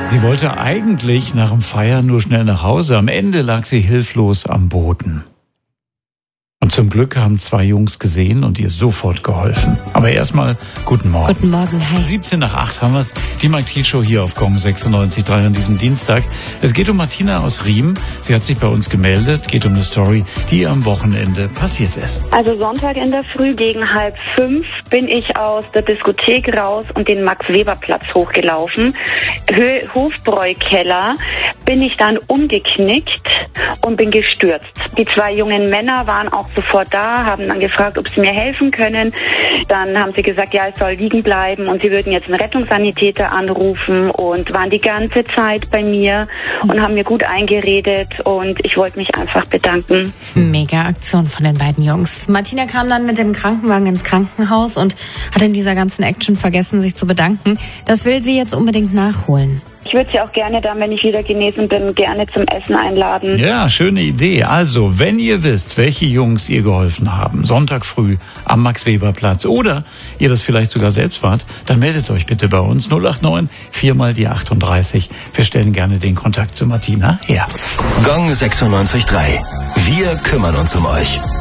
Sie wollte eigentlich nach dem Feiern nur schnell nach Hause. Am Ende lag sie hilflos am Boden. Und zum Glück haben 2 Jungs gesehen und ihr sofort geholfen. Aber erstmal guten Morgen. Guten Morgen, hi. 17 nach 8 haben wir's. Die Mike Thiel Show hier auf Gong 96.3 an diesem Dienstag. Es geht um Martina aus Riem. Sie hat sich bei uns gemeldet. Geht um eine Story, die ihr am Wochenende passiert ist. Also Sonntag in der Früh gegen 4:30 bin ich aus der Diskothek raus und den Max-Weber-Platz hochgelaufen. Hofbräukeller bin ich dann umgeknickt und bin gestürzt. Die 2 jungen Männer waren auch sofort da, haben dann gefragt, ob sie mir helfen können. Dann haben sie gesagt, ja, ich soll liegen bleiben und sie würden jetzt einen Rettungssanitäter anrufen und waren die ganze Zeit bei mir und haben mir gut eingeredet und ich wollte mich einfach bedanken. Mega Aktion von den beiden Jungs. Martina kam dann mit dem Krankenwagen ins Krankenhaus und hat in dieser ganzen Action vergessen, sich zu bedanken. Das will sie jetzt unbedingt nachholen. Ich würde sie auch gerne dann, wenn ich wieder genesen bin, gerne zum Essen einladen. Ja, schöne Idee. Also, wenn ihr wisst, welche Jungs ihr geholfen haben, Sonntag früh am Max-Weber-Platz oder ihr das vielleicht sogar selbst wart, dann meldet euch bitte bei uns 089 4 mal die 38. Wir stellen gerne den Kontakt zu Martina her. Gong 96.3. Wir kümmern uns um euch.